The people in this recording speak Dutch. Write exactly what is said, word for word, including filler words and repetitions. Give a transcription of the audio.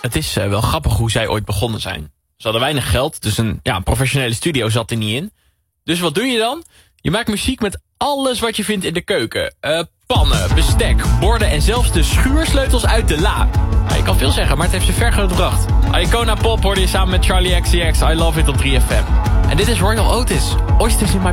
Het is uh, wel grappig hoe zij ooit begonnen zijn. Ze hadden weinig geld, dus een, ja, een professionele studio zat er niet in. Dus wat doe je dan? Je maakt muziek met alles wat je vindt in de keuken. Uh, pannen, bestek, borden en zelfs de schuursleutels uit de la. Ja, je kan veel zeggen, maar het heeft ze ver gebracht. Icona Pop hoorde je samen met Charlie X C X. I Love It op drie F M. En dit is Royal Otis. Oysters in my